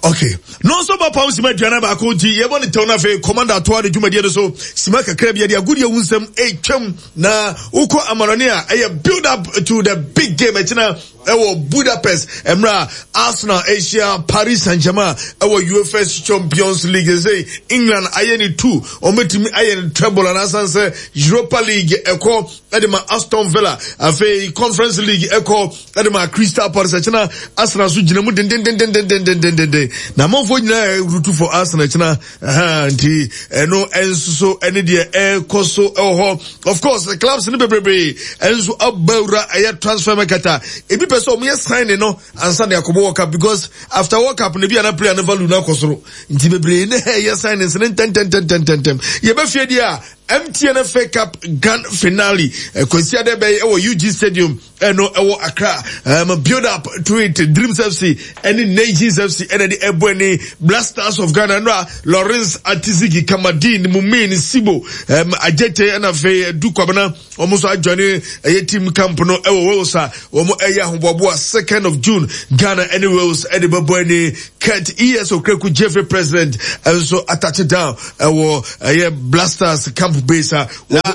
Okay. No so ba pa usima duana ba ko nti ye boni tawna fe commander to ade dwumade so sima kakra bia de agudi ewunsam etwam na uko amarone a build up to the big game etina ewo Budapest emra Arsenal Asia Paris Saint-Germain ewo UEFA Champions League say England ayeni 2 ometimi ayeni treble and asanse Europa League eko edema Aston Villa afi Conference League eko edema Crystal Palace etina Arsenal so ginemu den na monfo nyina root for Arsenal etina nti eno enso ene de koso of course the clubs ni bebrebe enso abawra aya transfer market ebi person me sign no ansa na yakobo World Cup because after World Cup ne bi ana player na value na kosoro nti bebre ne ye sign ne 10 ye ba fie dia MTN FA Cup Grand Finale kwesi de be UG Stadium no Accra build up to it Dreams FC and Nations FC and the Ebony Blasters of Ghana no Lawrence Atizigi Kamadin Mumin Sibo Ajete and Afe Dukwabana almost joining a team camp no Wosa omo eya hoboboa 2nd of June Ghana anyways at the Ebony Kurt ESO Kreku Jeffrey President and so attach it down Blasters camp base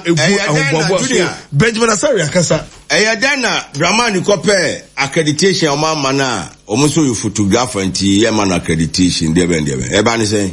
Benjamin Asari akasa Dana Dramani Kope accreditation o mana almost you photographer nti ye man accreditation there Ebani say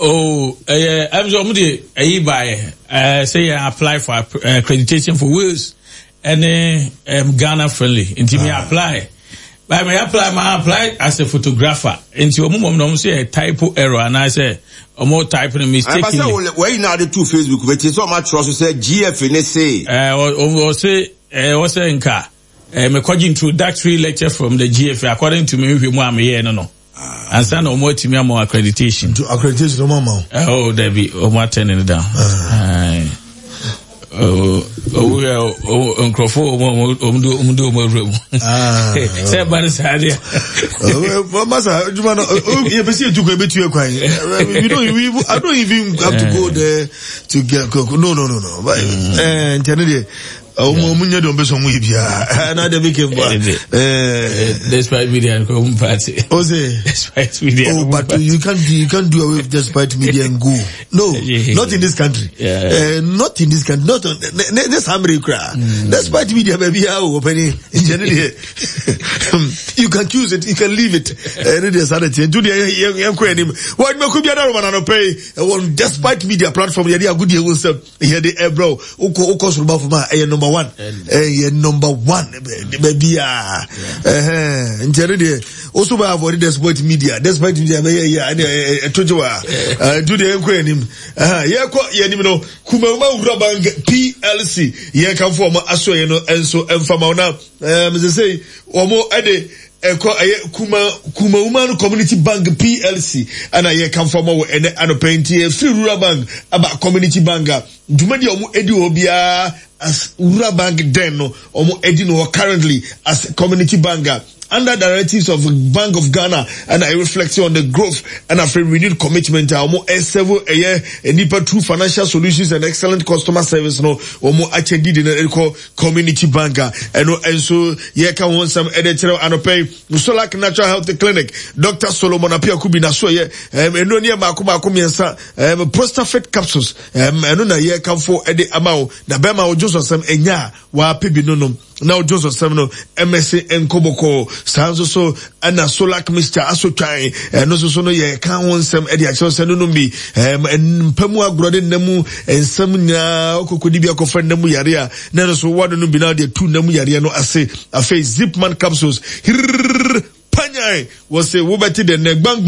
I'm so mudi buy say apply for accreditation for Wales and Ghana friendly nti me apply. But I apply as a photographer. Into a moment, say a typo error, and I say, more typing a mistake. Where you now the two Facebook, but it's so much also say GF in say. Or say, what's saying car? According introductory lecture from the GF, according to me, we want me no. And send no more to me more accreditation. To accreditation, no more. Oh, there be, more turning it down. Uncrofo say bad sadia masa jumano you be see to go betu you kwan I don't even have to go there to get no but intended munya don beso mu bia na de make despite media and go party despite media but you can't do away with despite media and go not in this country not in this country not this America cry despite media baby how open in generally you can choose it you can leave it the sanity do the yanko enim what me could be another one no pay on despite media platform here good here here the bro uko so ba for ma number one number one baby intended also by avoid despite media be tojoa do the yanko enim yenim no Kumama Urabang PLC ye kan for ma aso ye no enso emfama na me say omo ade Kuma Woman Community Bank PLC and I can form our and painty free rural bank about community banker. Jumadi omu edi obia as rural bank then omu edi no currently as community banker. Under directives of Bank of Ghana and I reflect on the growth and a renewed commitment several a year and deeper true financial solutions and excellent customer service no actually did in community banker and so yeah can want some editorial and pay Solak Natural Health Clinic Dr. Solomon Apia Kubina so yeah no near Makuma Kumiansa prostate capsules and na yeah come for Eddie Amao na Bema o Joseph Sam Enya wa Pibinonom now Joseph Samno MSC and Koboko sounds so and a Solak Mr. Asotrai and also so no ye can't want some Eddie Axel Sanumi and Pemua Grodin Nemu and Samuna Okudibia Kofan Nemu Yaria Nano so what no be now the two Nemu Yaria no ase a face Zipman capsules Panyai was a Wobati the neck bang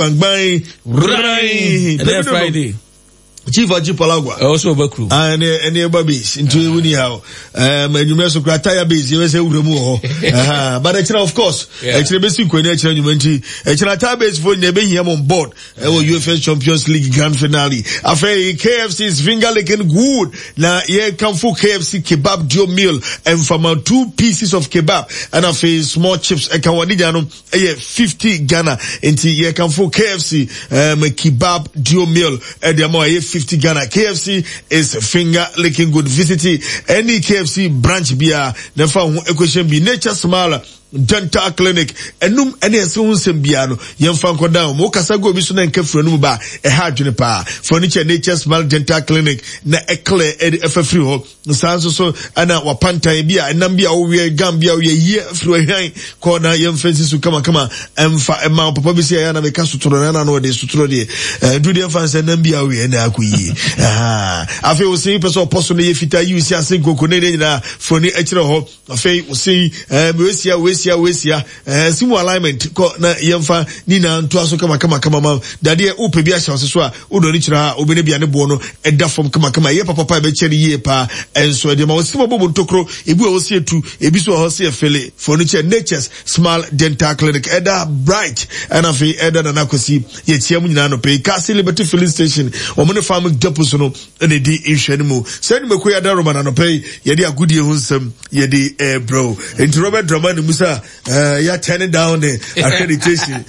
right Friday. Chief Ajipalagua also Bakru and babies into how and you mess with tire base you say remove but actually of course actually basic when actually tire base for never here on board UEFA Champions League Grand Finale after KFC's finger licking good now here come for KFC kebab duo meal and from 2 pieces of kebab and a small chips and kawanijano 50 Ghana into here come for KFC kebab duo meal and the more 50 Ghana. KFC is finger licking good. Visit any KFC branch beer. Never equation be nature smile. Dental Clinic enum ene ese unsem bia no yemfa nkodan mo kasa go bi so na nka fura no ba ha adwene pa furniture nature Smile Dental Clinic na ekle efafiri ho sanso so ana wapantan bia enam bia wo wie gam bia wo ye furu hwan ko na yemfa sisu kama emfa ema papa bi sia ya na me ka suturo na no de suturo de du de emfa se nam bia wo ye na akoyi afi wo se person poso na ye fita yi si ase koko ne de na foni ekire ho afi wo se wesia simu alignment ko na yemfa ni na nto aso kama ma dade upe bi ahya so a udo ni kira obene bia ne bo no eda fom kama ye papa be kire ye pa enso de ma osimo bobo ntokro ebu a osi etu ebi so ho se efele furniture Nature's Smile Dental Clinic eda bright and afi eda na nakosi ye tiam nyina no pe Castle Liberty filling station o mo ne farm depots no ene di ihwani mu se ni mekoya da Roma na no pe ye di agudie hunsem ye di bro enti Robert Drama ni musa ya turning down the accreditation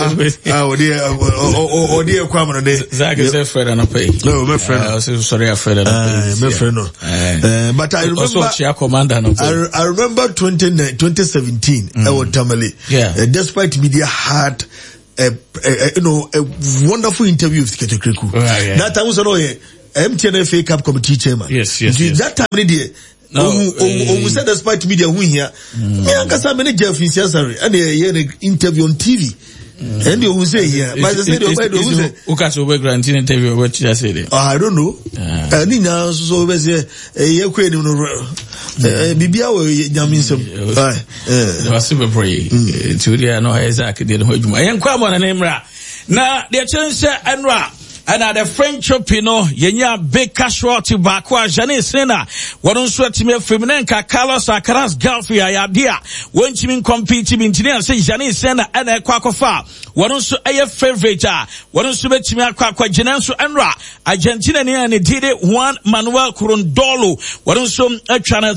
dear kwamano de Zach is a friend and a pay. No, my friend. Sorry, afraid of my friend. But I remember I remember 2017 our Tamale. Despite media had a wonderful interview with Keto Kriku. That time was MTN FA Cup committee chairman. Yes. That time no, we said despite media who here. Me ankasa me Jeff Insiasari and the interview on TV. And you will say here, but the say who can over granting interview what you said. I don't know. Nina so we say you kwenu no bibia we nyamin sem. There was super pray. To there no Isaac dey ho adwuma. Yen kwa mo na nemra. Na the chance enra and at the French Opino, Yenya big casualty bakwa Jane Sena, one sweat me Feminenka, Carlos Akaras Galfia, Yadia, when Chimin compete in Tinia, say Jane Sena and a Quakofa, one so a favorite, one so bet me a Quakwa Jananso Enra, Argentina and it did it one Manuel Curondolo, one so a channel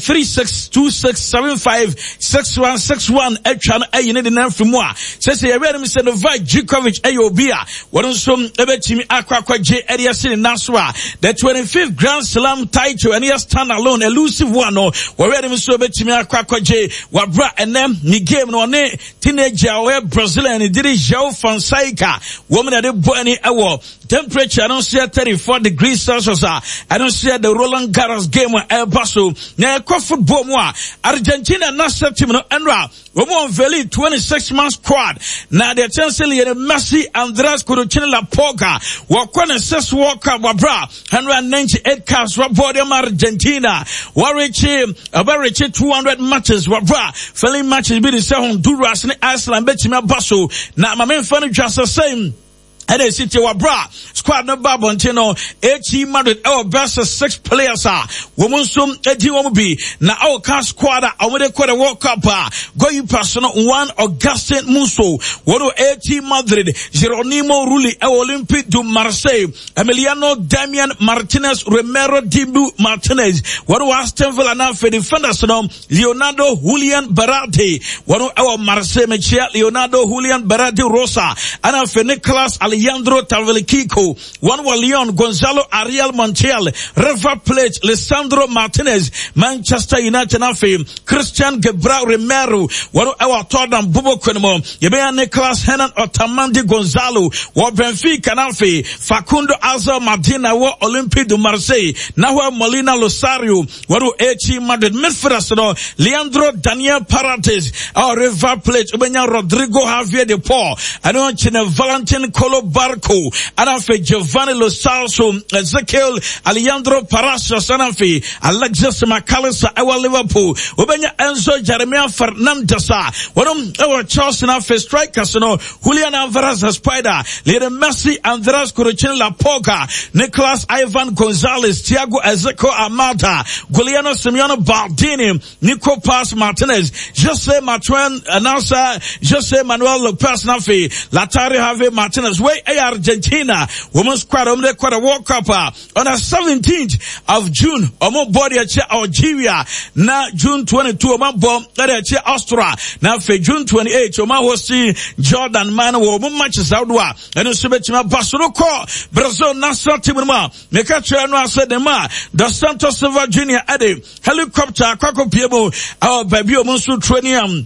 3626756161, a channel a unit in from moi, says I read him said the Vite Djukovic Ayobia, one so a bet me Aqua. The 25th Grand Slam title and he has stand alone, elusive one. Or where him so bet me Aquaje, Wabra and them, ni game no ne teenager Brazilian, and did it João Fonseca, woman at the Bonnie Award. Temperature, I don't see 34 degrees Celsius. I don't see the Roland Garros game with El Paso. Now, football more. Argentina national team no Enra. Woman Valley 26 months squad. Now, the chancellor Messi Andres Kuruchina La Poga. Wakwana says Walker Wabra. 198 cars. Wabodium Argentina. Warichi, about 200 matches. Wabra. Felling matches be the same Honduras and Iceland. Betima Basso. Now, my main fan just the same. And they city wa bra squad no babantino 18 Madrid our best 6 players are women some edi wo be na our cast squad our de quarter World Cup go you personal one Augustin Musso wono 18 Madrid Geronimo Rulli Olympique du Marseille Emiliano Damian Martinez Romero Dibu Martinez wono Aston Villa na for defenders no Leonardo Julian Berardi wono our Marseille mechia Leonardo Julian Berardi Rosa and for Nicolas Alejandro Tavelikiko, one was Leon Gonzalo Ariel Montiel, River Plate, Lisandro Martinez, Manchester United Nafe, Christian Gebra Romero, one our Tottenham Bubo Kwenemo, Yebea Nicolas Henan Otamandi Gonzalo, wa Benfica Nafe, Facundo Alza Madina, wa Olympique de Marseille, Nahua Molina Losario, Waru Echi Madrid midfielders, Leandro Daniel Parates, our River Plate, Ubenya Rodrigo Javier de Paul, I don't know Valentin Colo Barco, Anafe Giovanni Lo Salso, Ezekiel Alejandro Parasio Sanafi, Alexis McAllister, our Liverpool, Ubenya Enzo Jeremiah Fernandez, one our Charles Nafe strikers, Julian Alvarez Spider, Lionel Messi, Andres Kuruchin La Poga, Nicolas Ivan Gonzalez, Thiago Ezekiel Amata, Giuliano Simeone Baldini, Nico Paz Martinez, Jose Matuen, announcer Jose Manuel Lopez Nafi, Latari Have Martinez, way Argentina, women's squad, the quarter World Cup, on the 17th of June, Omo body at Algeria, na June 22, Omo bomb, at Austria, now for June 28, Omo hosti Jordan man, woman matches outdoor, and the Subetima Barcelona, Brazil national team, make a train, said the ma, the Santos Silva Jr. Ade, helicopter, Quaco Piebo, our baby Omonsu Trenium.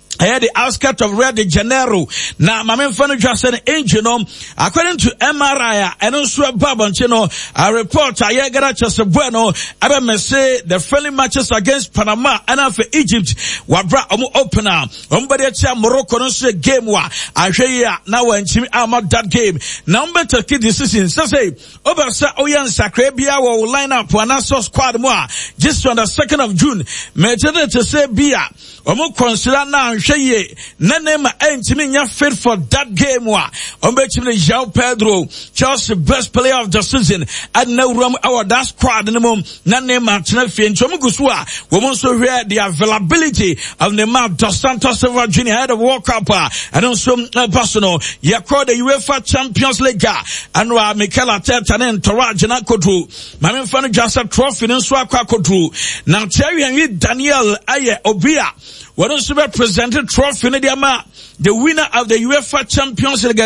I had the outskirts of Rio de Janeiro. Now, my main fan just said, according to MRI, and also a Babonchino, a report, I got just a bueno, I may say the friendly matches against Panama and for Egypt, Wabra opener, Morocco, no say game wa, I say, now when Jimmy Ahmad that game. Number to key decision, so say, over Sa Oyan Sacrebia will line up one asso squad more, just on the 2nd of June, major to say Bia, consider now, Name Antiminia fit for that game wa. Ombechimne João Pedro, Chelsea best player of the season. And no room our that squad in the moment. Name Martinelli and Chomuguswa. We also hear the availability of Neymar dos Santos Silva Jr. head of World Cup. And also Barcelona. Yako the UEFA Champions League. And Mikel Arteta and Torajana Kodru. Mamin Fanu Jasa Trophy and Swaka Kodru. Now Terry and Daniel Aye Obia. What also represented trophy in the winner of the UEFA Champions League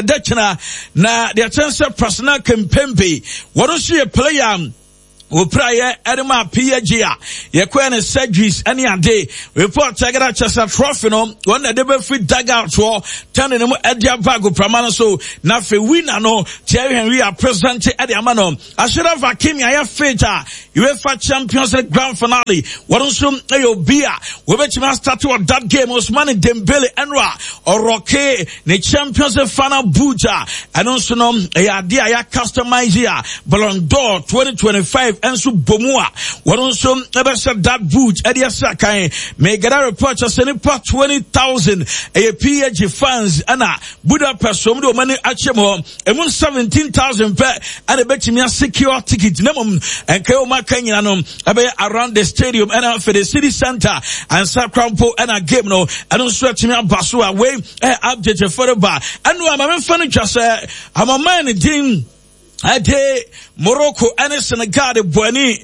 na the attention personal campaign. What also a player prior Edema Piagia, Yaquan Sedgis, any day, report Tagara Chasa Trophy, one that they free dag out for, turning them at their Vago Pramano, so, Nafe winner, no, Thierry Henry are present at the Amano. I should have Akimi, I have Feta, UEFA Champions League Grand Finale, what also Ayobia, we bet you must start to that game, Osmani Dembele, Enra, or Roque, the Champions League final Buja, and also no, a idea, ya customize here, Ballon d'Or 2025. And so Bomua, what also ever said that boot, Edia Sakai, may get a report of 20,000 a PhD fans, Anna, Budapest, so many Achemo, and 17,000 per, and a bet me a secure ticket, Nemum, and Keoma Kanyanum, around the stadium, and for the city center, and Sacrampo, and a game, no, and also to me a Basua way, update for the bar. And I'm a furniture, I'm a man in Ade Morocco and Senegal Boani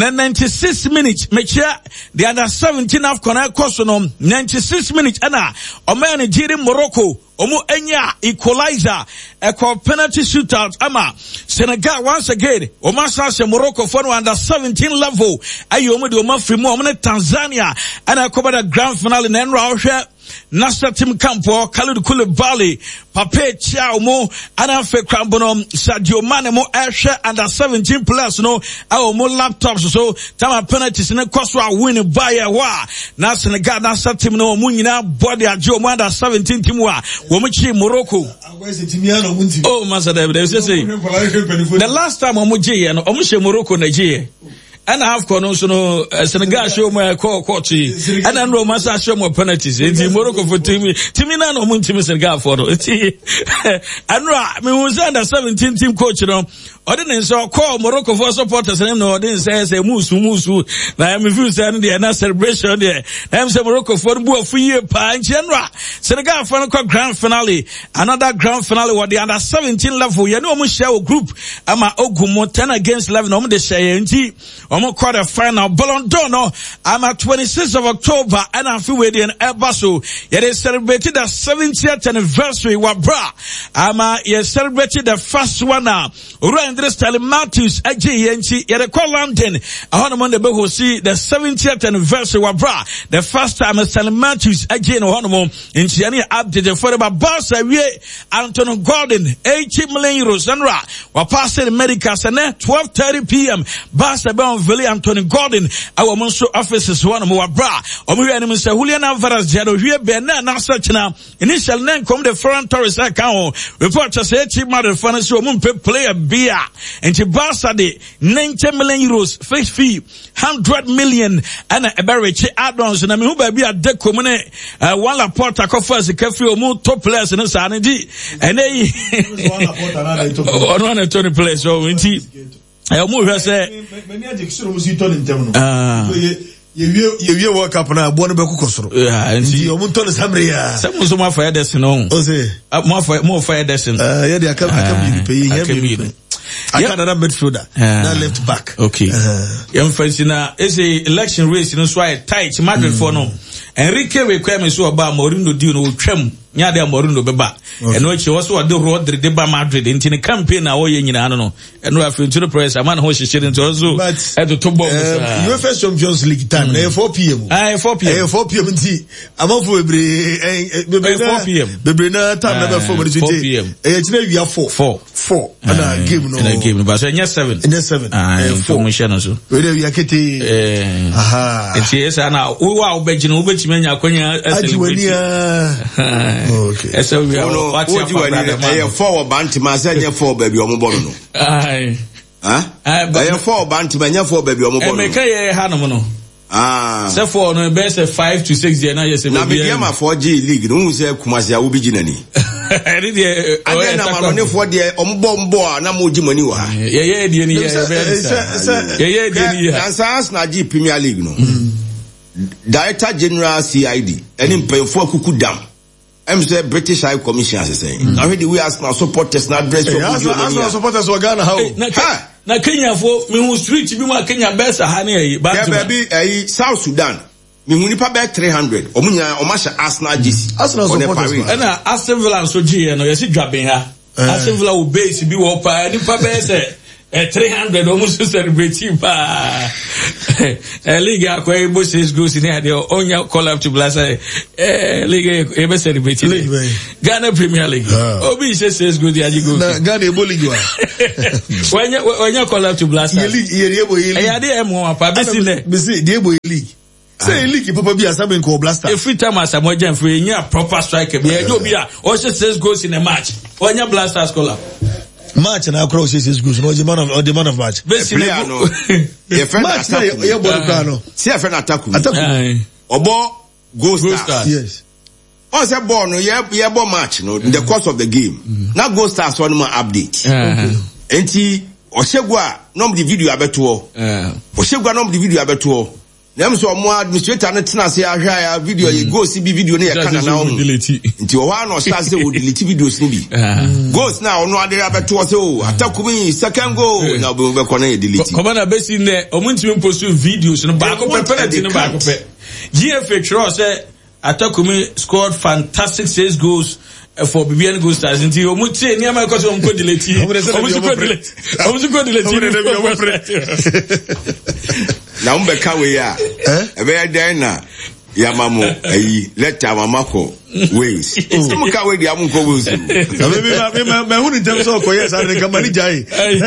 96 minutes make sure the under 17 AFCON Kosonom 96 minutes ana Omani Jiri Morocco Omu Enya equalizer a penalty shootout ama Senegal once again Omasa se Morocco for under 17 level ayomu de Omafrimu Omane Tanzania and I cover the grand finale in Enra Nasa Tim Campo, Khalid Koulibaly, Pape Thiaw mo, Anafe Krambono, Sadio Mane mo, Aisha under 17 plus no, our more laptops so, Tama penalties in the cost wa winning by a wa. Nasa Senegal, Nasa Tim no, Munina, body a Joe Manda 17 team wa, Womichi Morocco. Oh, Master David, the last time Omuji and Omushe Morocco Nigeria. And I have no Senegal show my call coachy. And then Romance show more penalties. It's Morocco for Timina no mun Tim Senegal for it. And me was under 17 team coach, Ordinance so call Morocco for supporters and no didn't say musu. Now I'm refusing the another celebration there. I'm say Morocco for the for year pa in general. Senegal for grand finale. Another grand finale what the under 17 level. You know share group. Ama Ogumo 10 against 11 the share quarter final Ballon d'Or no I'm at 26th of October and I'm feeling in Ebaso. They celebrated the 70th anniversary wabra. I'm celebrated the first one now. Andres Matthews AJNC yet call London Honorable the Beho see the 70th anniversary wabra. The first time Matthews AJ no Honorable in Chiani update for the boss Anthony Gordon 80 million euros and passing America and 12:30 p.m. Barcelona Valley Anthony Gordon our monster offices one more bra omu enemy say Julian Alvarez jado hwe be na search na initial name come the foreign tourist account report say chief mother finance omu player beer and the Barca de 90 million euros face fee 100 million and a beverage add-ons na me who be a de commune one Laporta coffers cafe omu top players in sanity and one 20 players so inti I almost say, you World Cup now, born about Kosoro. And see, you won't tell us how many some more fire destin on. More fire destin. Yeah, I can't be paying. I got another midfielder. Now left back. Okay. Young friends, is a election race, so I tight Madrid for no. Enrique requirements so about Mourinho deal no twam nya de Mourinho beba eno echi wo so de Rodri de ba Madrid into the campaign na wo ye nyina no eno afi into the press man ho hihire into also at to bomb UEFA Champions League time na 4 pm 4 pm 4 pm nti amafo bebre 4 pm bebre na time na be 4 minutes 4 pm china wia 4 ana game no na game but so nya 7 information so we dey wia kete aha enti esa na wo wa obegina obechimenya akonya celebrate okay so we are watching for banti ma say nya for baby omobono no but for banti ma nya for baby omobono emeka ye hanom no say for no be say 5 to 6 there na yes na be dia ma 4G league no say kumase a wo bigina ni eri de ade na ma no for there ombo na mo gimani wa ye die ni ye die ni na sans na G Premier League no Director General CID any mpemfo akuku dam I'm say British High Commission as saying already we ask now supporters na address for supporters for Ghana how na Kenya fo me hu street bi ma Kenya best ha na yi ba baby South Sudan me hu nipa be 300 omunya omasha Arsenal jersey Arsenal supporters na Aston Villa so GE no yesi dwaben ha Aston Villa wo base bi wo pa nipa be say 300 almost celebrating pa league akwai bosses goes in there onya call up to Blaster league e be celebrating Ghana Premier League obi says go there you go Ghana Ebo League when you call up to Blaster league Ebo league ya dey mo pa be see the Ebo league say league papa bi asaben ko Blaster every time asamoja free nya proper striker be e obi a o says goes in a match onya Blaster scholar match na across says goes no the man of match player no your friend attack your ball no see your friend attack obo goal stars yes on say ball no ye ball match no in the course of the game na goal stars one more update enti Oshegwa no the video abeto Oshegwa no the video abeto dem so mo administrator na tena say ahwa ya video ye go see bi video na ye kana na omo nti o wa no start say o delete videos ni bi goals na ono ade abeto say o atakumi second goal na be ko na ye delete come na be sin ne o munti post videos no ba ko penalty no ba ko pe GFA Tro say atakumi scored fantastic 6 goals for BBN Gold Stars until you must say near my cousin on delete. Na umbeka we ya ebe dey na ya mamo let mamako ways some ka we dia munko wo so me hu ni tem so ko yes are ka mani jai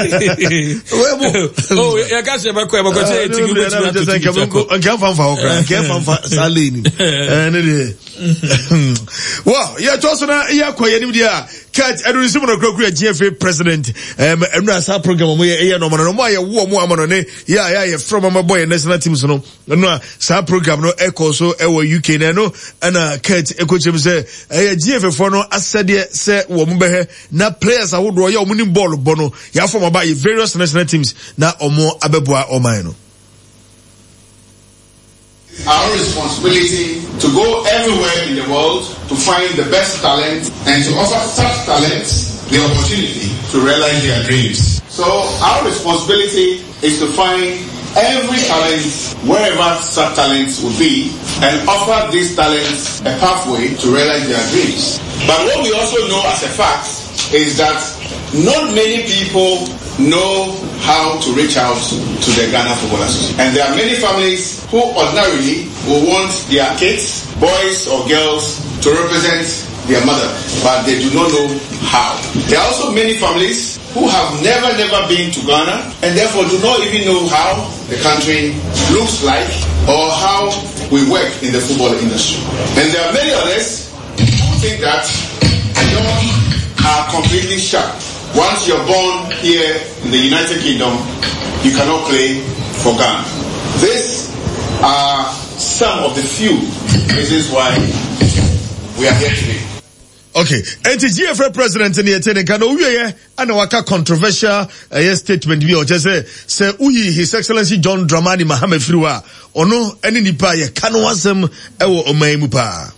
oh ya ka se ba ko say tigi go can fanfa salini ne wow ya to so na ya ko ye ni dia cat edu simu no krakura GFA president emra sa program mo ye no mo ye wo mo amano ne ya from my boy national teams no sa program no echo so e wo UK na no ana cat ekoche say GFA for no asede say wo mo behe na players awodo ye omo ni ball bono ya form about various national teams na omo abeboa oman no. Our responsibility to go everywhere in the world to find the best talent and to offer such talents the opportunity to realize their dreams. So our responsibility is to find every talent wherever such talents would be and offer these talents a pathway to realize their dreams. But what we also know as a fact is that not many people know how to reach out to the Ghana Football Association. And there are many families who ordinarily will want their kids, boys or girls, to represent their mother, but they do not know how. There are also many families who have never been to Ghana and therefore do not even know how the country looks like or how we work in the football industry. And there are many others who think that doors are completely shut. Once you're born here in the United Kingdom, you cannot play for Ghana. These are some of the few reasons why we are here today. Okay, and the GFA president in the attending can we and waka controversial statement be or just say uyi His Excellency John Dramani Mahama Friwa ono any nipa ye kanu asem ewo omaimu pa.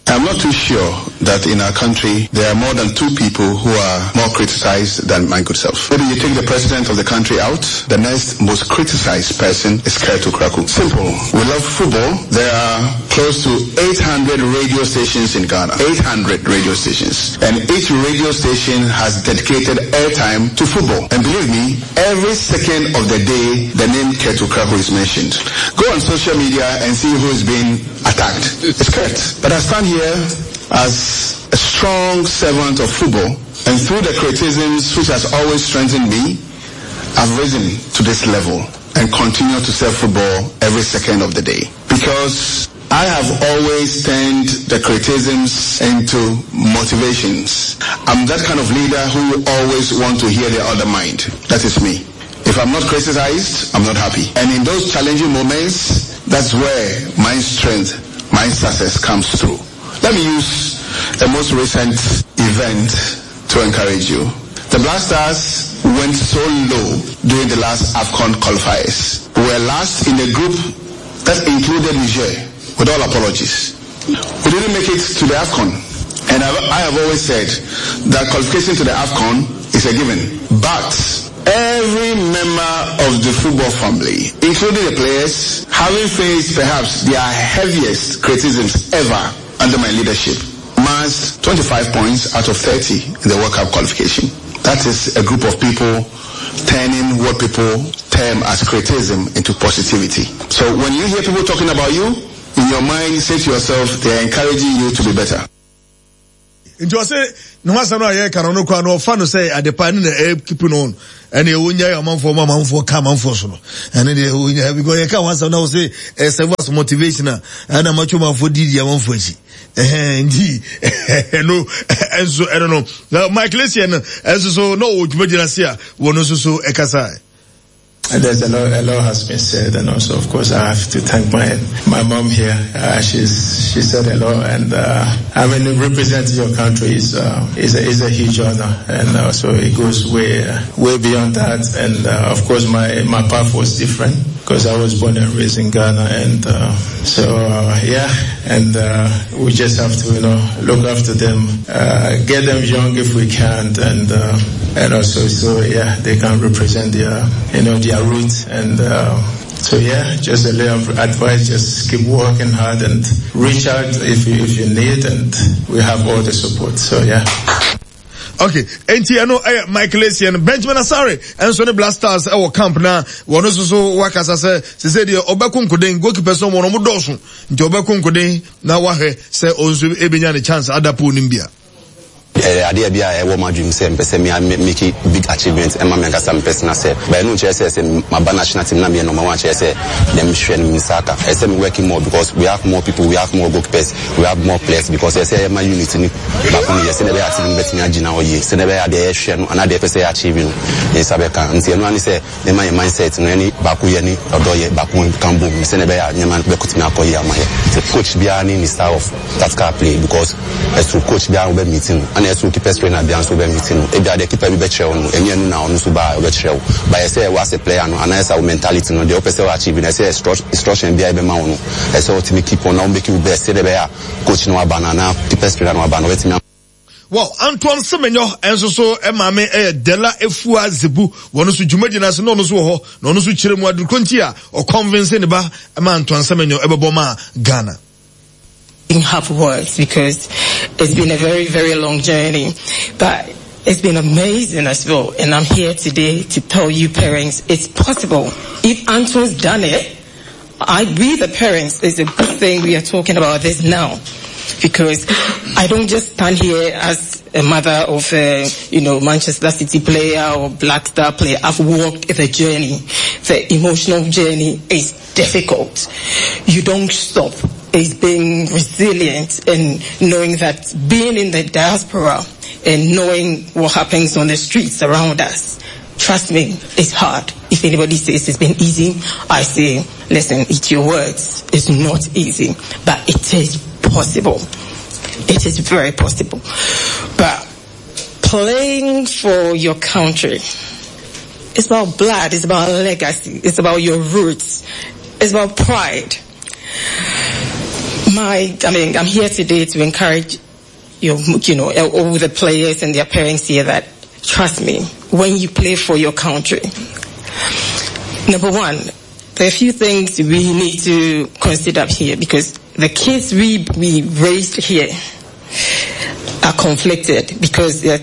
I'm not too sure that in our country there are more than two people who are more criticized than my good self. Maybe you take the president of the country out, the next most criticized person is Kurt Okraku. Simple. We love football. There are close to 800 radio stations in Ghana. 800 radio stations. And each radio station has dedicated airtime to football. And believe me, every second of the day, the name Kurt Okraku is mentioned. Go on social media and see who is being attacked. It's Kurt. But I stand here as a strong servant of football, and through the criticisms which has always strengthened me, I've risen to this level and continue to serve football every second of the day. Because I have always turned the criticisms into motivations. I'm that kind of leader who always want to hear the other mind. That is me. If I'm not criticized, I'm not happy. And in those challenging moments, that's where my strength, my success comes through. Let me use the most recent event to encourage you. The Black Stars went so low during the last AFCON qualifiers. We were last in the group that included Niger, with all apologies. We didn't make it to the AFCON. And I have always said that qualification to the AFCON is a given. But every member of the football family, including the players, having faced perhaps their heaviest criticisms ever under my leadership, amassed 25 points out of 30 in the World Cup qualification. That is a group of people turning what people term as criticism into positivity. So when you hear people talking about you, in your mind, say to yourself, they are encouraging you to be better. Nti wase no masa no aye kana no kwa no fa no say adepa ne na keep no and you wonya amanfo ka amanfo so no and they wonya because you can once now say serve as motivation and amacho manfo didi amanfo achi ndi no enso I don't know now Michael Essien enso so no odwumagina se a wono so ekasa. There's a lot has been said, and also, of course, I have to thank my mom here. She said a lot, and I mean, representing your country is a huge honor, and also it goes way beyond that. And of course, my path was different because I was born and raised in Ghana, and we just have to look after them, get them young if we can, and also they can represent their roots, and just a little advice, just keep working hard and reach out if you need, and we have all the support. Okay, enti ano Michael Essien, Benjamin Asare, and so the Black Stars our camp na wono so wakasa se de obekunkoden goalkeeper so wono mo doso nti obekunkoden na wahe se onso ebenya ne chance adapo nimbia. Idea be I want my dream say me make it big achievements and my some personal say but no chair say my national team na me number one chair say them share me soccer I say me working more because we have more people, we have more goalkeepers, we have more players because I say my unit ni back on say never achieve bet me agina oye say never dey share no and dey person achieve no in sabeka nti no ani say me my mindset no any back ye ni odoye back on cambo me say never nyama be kutimi akoye amaye the coach bia ni style of tactical play because as to coach bia we meeting and so keep trainer bi anso be meeting e bia dey keeper bi be chew no enu na onu so ba be chew but I say was a player no and I say mentality no dey opese achieve na say instruction bia be ma no I say ultimate keep on now make you best say dey be coach no abana na keeper trainer no abana wetimi. Well, Antoine Semenyo enso so emame Dela Efua Zebu wono so dwumagina se no no so ho no no so kyeremu adukonti a o convince ne ba ema Antoine Semenyo ebebo ma Ghana. Have words because it's been a very, very long journey, but it's been amazing as well. And I'm here today to tell you parents, it's possible. If Antoine's done it, we the parents, it's a good thing we are talking about this now, because I don't just stand here as a mother of a, Manchester City player or Black Star player. I've walked the journey. The emotional journey is difficult. You don't stop. It's being resilient and knowing that being in the diaspora and knowing what happens on the streets around us, trust me, it's hard. If anybody says it's been easy, I say, listen, eat your words. It's not easy, but it is possible. It is very possible. But playing for your country, it's about blood, it's about legacy, it's about your roots, it's about pride. I'm here today to encourage all the players and their parents here that, trust me, when you play for your country, number one, there are a few things we need to consider here, because the kids we raised here are conflicted because they're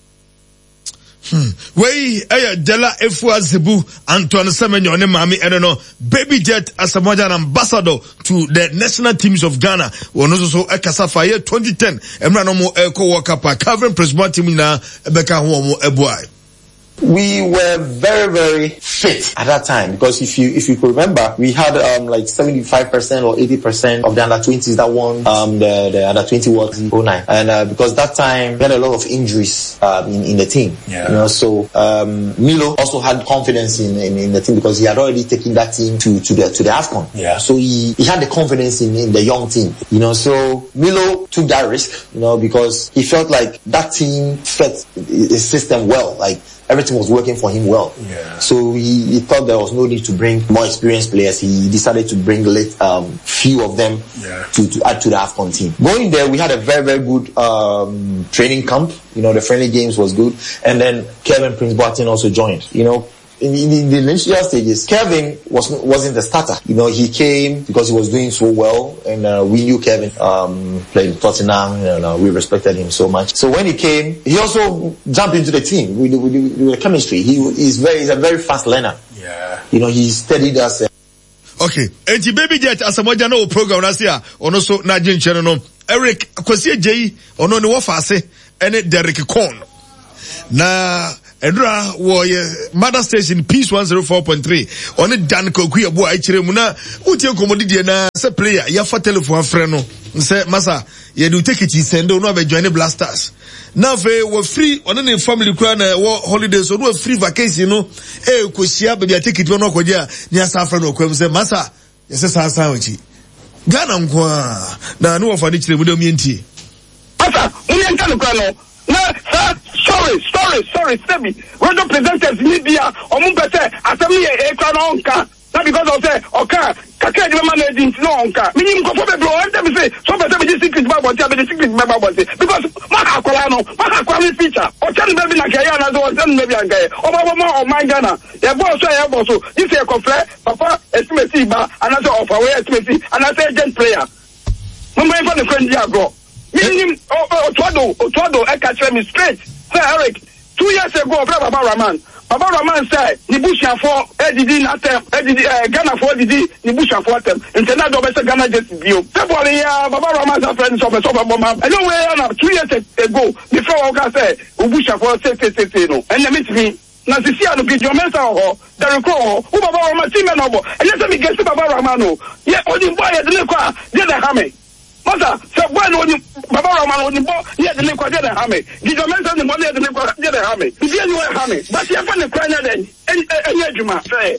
Dela Efua Zebu Antoine Semenyo ne Mami Enono Baby Jet as a modern ambassador to the national teams of Ghana. One also Kasafa year 2010. Emranomo Eko Wakapa covering President team na Ebeka Homo Ebuai. We were very, very fit at that time, because if you could remember, we had like 75% or 80% of the under 20s that won the under 20 World 09, and because that time we had a lot of injuries in the team. Yeah. So Milo also had confidence in the team, because he had already taken that team to the AFCON. Yeah. So he had the confidence in the young team. So Milo took that risk, because he felt like that team fit his system well, like everything was working for him well. Yeah. So he thought there was no need to bring more experienced players. He decided to bring few of them to add to the AFCON team. Going there, we had a very, very good training camp. The friendly games was good. And then Kevin Prince Boateng also joined. In the initial stages, Kevin wasn't the starter. He came because he was doing so well, and we knew Kevin played Tottenham, and we respected him so much. So when he came, he also jumped into the team with the chemistry. He's a very fast learner. Yeah. He studied us. Okay, and the Baby Jet as a modern program last year, on so Nigerian channel, Eric Akwasi J, on the Wafase, and Derek Korn. Na Edra wo mother station Peace 104.3 on it Dan Kokuya bo aichire mu na utie komodidie na se player ya fa telephone frɛ no say masa ye do take it send no be join Blasters na fe we free on the family kura na wo holidays so no free vacation no kosia be ya take it no kogya ni asa frɛ no kwam say masa ye se sansan wachi Ghana nkwa na no fa ni chire mu dem yentie masa unyen kan kura no sorry, Sebi. Radio presenters media, Omumpete, Assembly, Ekranonka. Not because of say, okay, Kaka, the man is no onka. Meaning, go for the blow, and them say, so better be the secret Bible, the secret Bible. Because Maka Kwame feature, or tell baby Nakayana, or tell baby Angay, or Mama or my Ghana. Your boss, this is a conflict, Papa, estimate, another of our estimate, another agent player. Mama, for the friend, Diago. Otuado, I catch me straight. Say, Eric, 2 years ago, Baba Rahman said, Nibusha for EDD, Ghana for EDD, Nibusha for them. International Ghana just view. February, Baba Rahman's a friend of a bomber. I know where 2 years ago, before I said, Ubusha for say, no. And let me see. Nasisia no video mensa ho the record who Baba Rahman team no bo. And let me guess Baba Rahman no. Yeah, only boy the kwa, dey hame. Mother, so when Baba Rahman on the ball, yeah, the name was the Hame. Did you mention the money at the name was the Hame? Did you know Hame? But you have the Ukrainian then, and Juma, say,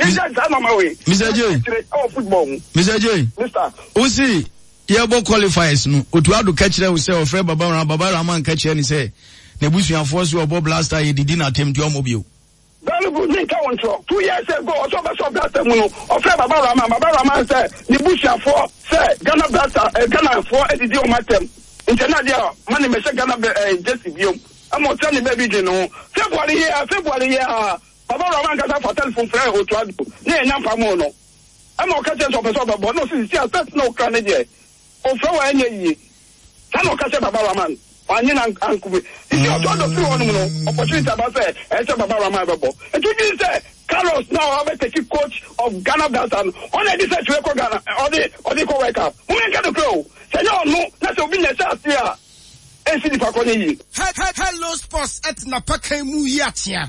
Mr. J. Oh, football. Mr. J. Mr. Usi, Yabo qualifies no. Utuado catch them, we say, or Fred Baba Rahman catch any say, Nebusi and Force or Bob Blaster, he didn't attempt your mobile. Very good, 2 years ago, or so much of that time, or Baba Rahman said, the Bush for, say, Ghana Blaster, Ghana for EDD on my term. International, money, Mr. Ghana, Jesse View. I'm not telling baby, February here, Baba Rahman got for telephone for Otuado, near Nampamono. I'm not catching of a sort of bonus, that's no Canadian. Or for any, I'm not catching Baba Rahman. Anyin and Kubi. If you are to do opportunity about say, Baba Rahman Babo. And to you say, Carlos now have a coach of Ghana Blaster. Only this is record Ghana, or the co-wake up. Who can get the pro? Say, no, that's a business out here. And see the Pakoni. Hello, sports at Napakemu Yatia.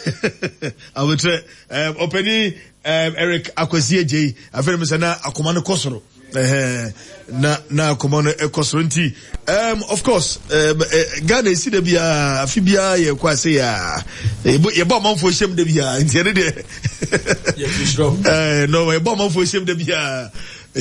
I would say, opening Eric Akwasi J. A very Mr. Akomano Kosoro. Na common Kosronti. Of course, Ghana is the Bia, Fibia, ye quasi, a bomb for shame de Bia, in the no, a bomb for shame de Bia,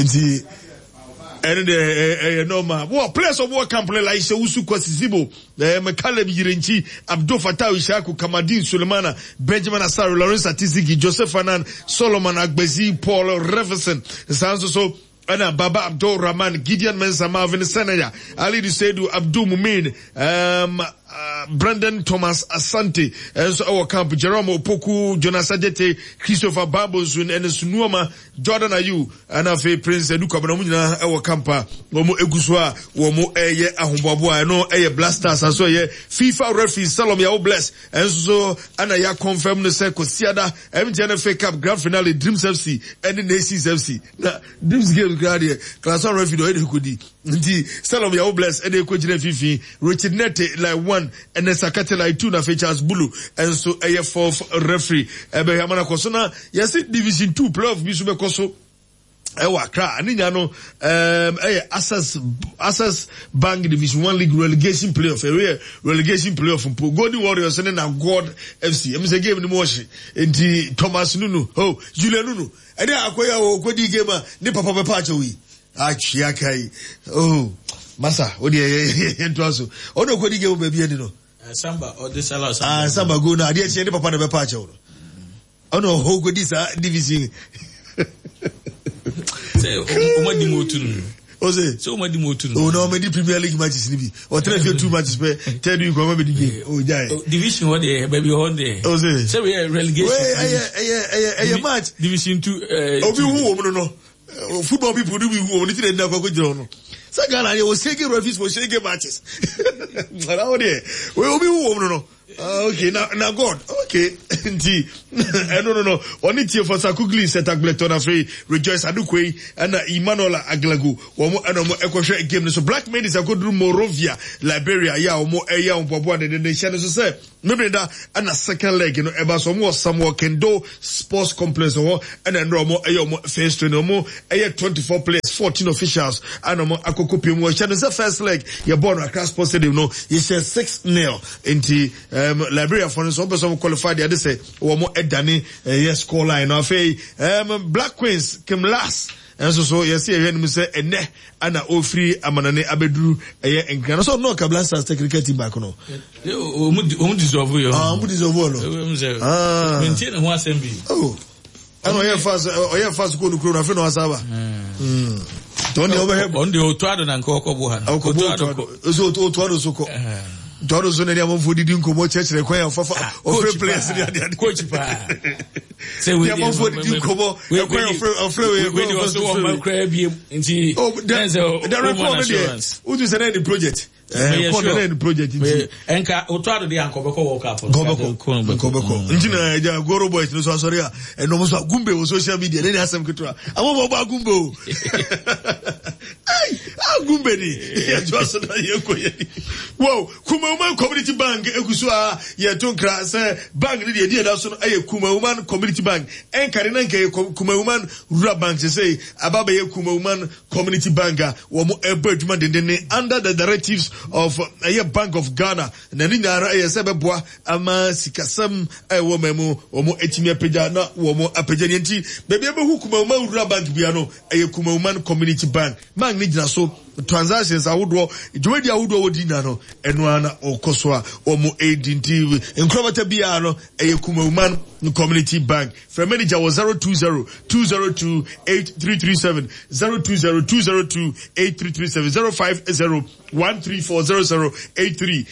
and no ma. What place of work can play like Usu Kwasizibo, Mekaleb Yirinchi, Abdul Fattah Ishaku, Kamadin Sulemana, Benjamin Asaro, Lawrence Atizigi, Joseph Anan, Solomon Agbezi, Paul Reverson, so Ana Baba Abdul Rahman, Gideon Mensa, Marvin Senaya, Ali Dusedu, Abdul Mumin, Brandon Thomas Asante, and so our camp, Jerome Opoku, Jonas Adete, Christopher Babos, and Sunuama, Jordan Ayu, and Afe Prince Eduka Banamuna, our camper, Womo Eguswa, Womo Eye Ahumbabu, no Eye Blasters, and so ye, FIFA referee, Salom Yao bless, and so Anaya confirmed the Seco Siada, MTN FA Cup Grand Finale, Dreams FC, and the Nations FC. Now, Dreams game, Class 1 referee, who could Ndi Salom Yao bless, and they could Fifi, Richard Nete, like 1, and then Sakate like 2 na features Bulu, and so a fourth referee, Ebehamana Kosona, yes, Division 2 playoff, Bisume Koso, Kra, Niano, Assas Bank Division 1 League relegation playoff, relegation playoff from Golden Warriors and then God FC. I'm saying game in the motion, and the Thomas Nunu, Julian Nunu, and then Akoya, Kodi Gamer, Nipa Papa Pachawi, Achiakai, Massa, what do you enter also? Oh, no, Kodi Gamer, baby, no. Samba, or this allows Samba go now, dear Chenny Papa Never Pacho. Oh, no, how good is division? Say, what do you do? So much more to oh no, many Premier League matches nibi. Or tell you 2 matches tell you come with the game. Oh yeah. Division 1 day, baby on day. Oh say. So we are relegation. Hey, match. Division 2 no. Football people do we who only didn't go no. So Ghana you was shaking referees for shaking matches. How there? We will be no. Okay, now God. Okay. No. Only tier for Sakugli set Agletona Free, Rejoice Adukwe, and Emmanuel Aglagu. One game. So Black Men is a good room, Morovia, Liberia, more Aya, and the nation is say. Maybe that and a second leg, about some more Kendo sports complex or and then more face to no more 24 players, 14 officials, and more Akokopi more channels. The first leg, you're born across positive, no, you said 6-0 into Liberia for some qualified the other say or more Edani yes score line of Black Queens came last. And so yes, here me say ene ana ofri amanane abeduru en Ghana so no Blasters take cricket back no o dissolve yo mo dissolve no maintain one assembly oh and o fast go no kro na fe no asaba don't over here on the otuado na nkoko bo ha otuado so otuado so ko Doro zone ya mfu didi nkomo church le kwaya fafa ofre players ni coach pa say we mfu didi nkomo e kwaya ofre we also want my crab nti the report there uju say the project the project enka otuado de ankobeko world cup kobeko njina ja goro boys no so sorry a eno mo so gumbe o social media le asem kitwa amo bo gumbe o ai gumbe ni ya just na yekoye wow Kumauman Community Bank Egusua Yatonkra say bank ni dey da so no aye Kumauman Community Bank en karina nke Kumauman Rural Bank say ababa ye Kumauman Community Bank wo mo ebaduma dendene under the directives of aye Bank of Ghana na ni nyara aye se beboa ama sikasam wo memu wo mo etimi apagya na wo mo apagya nti bebe ebehu Kumauman Rural Bank bia no aye Kumauman Community Bank man ni gina so transactions awodwo jwedi awodwo wodi na no eno ana okoswa omo aidinti enkrobata bia no eye Kumauman Community Bank from manager was 020-202-8337 020-202-8337 050-134-0083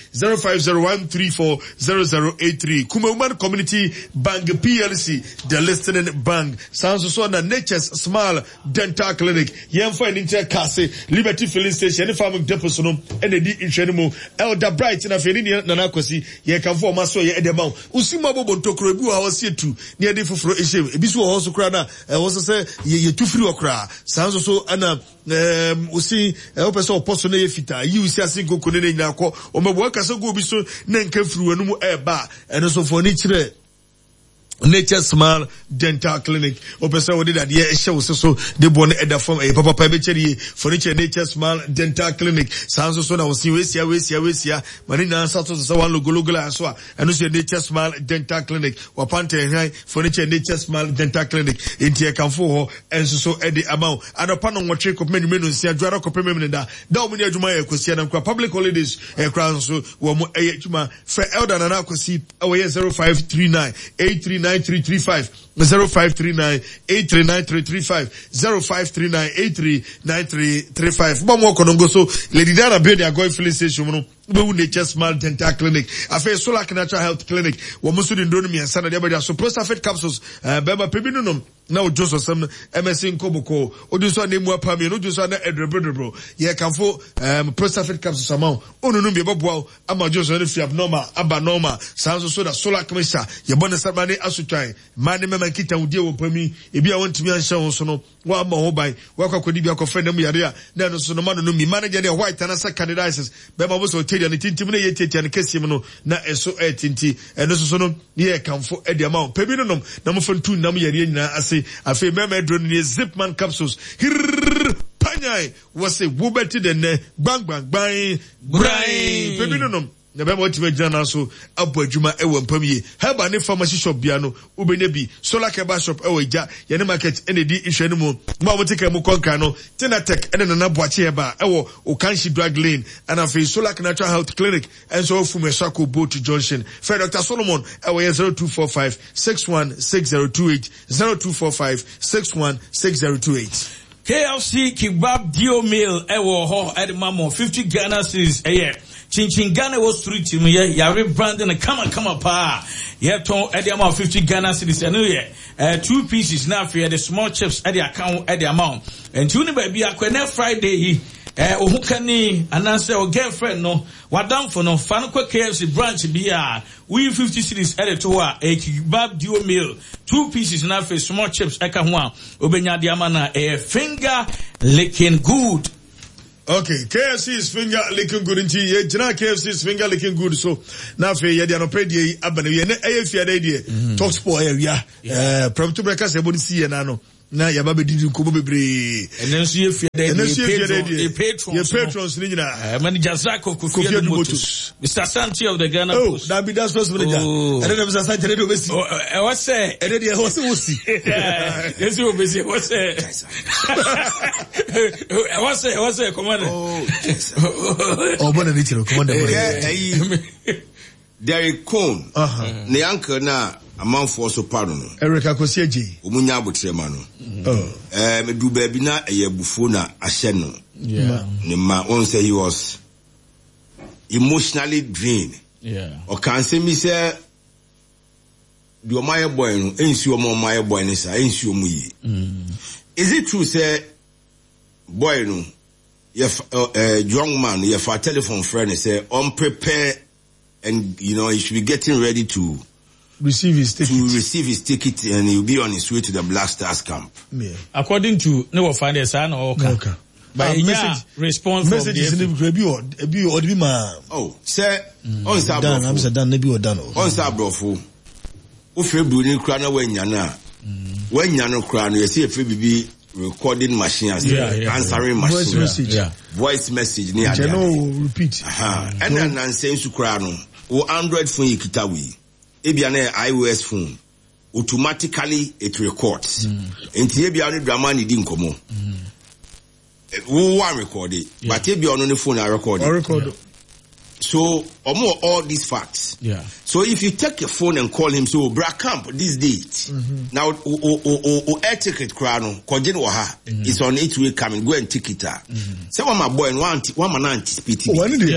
050-134-0083 Kumauman Community Bank PLC the listening bank sounds so na Nature's Smile Dental Clinic yemfa ni ntia kase Liberty Filling Station farming depot no ene di inhwenemu Elder Bright na feni na nakosi ye kanfo maso ye edema usima bobo ntokro bi wa wose tu ne ade foforo ehye ebiso ho so kra na wose se ye tufiri okra sounds so ana usi opese oposo na ye fita yi usi asinko kone ne nyina ko o mabo akasa go bi so na nka firi wanu mu eba eno so for ni kire Nature's Smile Dental Clinic. Opesa wodi da de ehye so de bon eda form e papa be cheri furniture Nature's Smile Dental Clinic. Sounds so na wosi wesia mani na sato so wan logo la so eno so Nature's Smile Dental Clinic. Wapante han furniture Nature's Smile Dental Clinic. Intie kanfo ho enso so e de amount. Adopa no nwotwe ko menu nsia dwara ko pemem da omuni adwuma ya kosia na kwa public holidays e kra so wo mo e adwuma for elder na akosi e wo 0539 839 839-335, 0539-839-335, 0539-839-335. Bomo konongo so Lady Diana Bedi agoy filling station no Nature Smile Dental Clinic. Afe Solar Natural Health Clinic. Womusu di ndonu mi ansana dia bedi so Prostafed capsules beba pebinunum na ojoso sam MSC nkoboko oduso na emu apami no oduso na edrebredrebro ye kanfo Prostafed capsules amount onunu bi beboa ama ojoso na fi abnormal aba normal sanso so da Solar Commission ye bone sabane asutwan mane mema kita udie wo pami ebi a wontimi anhye wo so no wa ama ho bai wa kwakodi bi akofre na mu yare a na no so no mano no mi manager de white na sa candidates beba bo so tedi na tintim na ye teti na kesim no na eso etinti eno so no ye kanfo e de amount pebi no nom na mo fantu na mu yare nyina ase afi mema drone ne Zipman capsules panyai was a wubeti de ne bang bang bang brain pebi no nom na be mo tibe jana so abo adwuma e wo mpamie heba ne pharmacy shop bia no ubenya bi Solar Keba shop e wo ja ye ne market ene di ihwe no mu ma wo tika mu konka no Tinatech ene na boache heba e wo Okanshi Drug Lane and afi Solar Natural Health Clinic and so fume Sako Boat Junction for Dr. Solomon e wo 0245 616028 0245 616028 KFC Kebab Dio Meal ewo ho edmamo 50 Ghana cedis Chinchin Ghana was street to me, yare branding a come pa. Yeah, ton at the amount 50 Ghana cedis and 2 pieces now for the small chips at the account at the amount. And tune baby a Friday ohukani anase o girlfriend no wadam for no fan kwa KFC branch bia we 50 cedis at to a kebab duo meal 2 pieces na for small chips eka ho a obenya de amana finger licking good. Okay, KFC is finger licking good inti ye jina KFC is finger licking good so na fe ye de anopedi abana ye na ayefia da die top sport area prompto breakers e body see na no na yaba be didi nkomo bebre enenso ye fia dey patrons ni nyina manager Zako Kofi Motos Mr. Santi of the Ghana Post that be that's first manager and then Mr. Santi dey obesi what say and then he was yes you obesi what say commander bona ni commander Derek Cohn ne uncle na amanfo so paro no Erica Kosieji omunya abotrema no medu ba bi na eyabufu na ahye no ne ma on say he was emotionally drained o kan say mi say the omaye boy no ensi omaye boy ni sa ensi omu yi is it true say boy no young man you for telephone friend say prepare and you know he should be getting ready to receive his ticket and he'll be on his way to the Black Stars camp. Yeah. According to no find a son or okay. But message response messages in the oh sir on sa done I'm said done maybe or done on sa brofo o fe buru ni kra na wanya na wanya no kra no you see fe bibi recording machine as answering machine voice message ni ada no repeat and then nonsense kra no o Android phone yikita wi ebia na iOS phone automatically it records enti ebia no drama ni di nkomo we record it but ebia no phone I record so all these facts so if you take your phone and call him so bra camp this date now air ticket crown kojin wo ha it's on 8-way coming go and ticket say one my boy one man anticipate